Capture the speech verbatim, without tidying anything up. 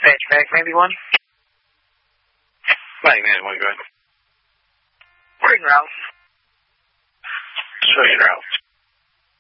Dispatch back, maybe one. Back ninety-one, go ahead. We're in route. Show you route.